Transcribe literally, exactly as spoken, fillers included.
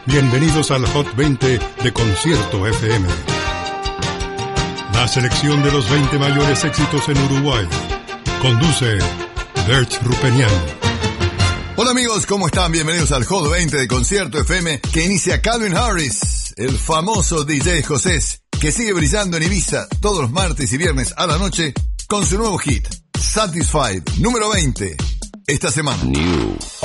Bienvenidos al Hot veinte de Concierto F M. La selección de los veinte mayores éxitos en Uruguay. Conduce Bert Rupenian. Hola amigos, ¿cómo están? Bienvenidos al Hot veinte de Concierto F M, que inicia Calvin Harris, el famoso D J escocés, que sigue brillando en Ibiza todos los martes y viernes a la noche con su nuevo hit, Satisfied, número veinte, esta semana. New.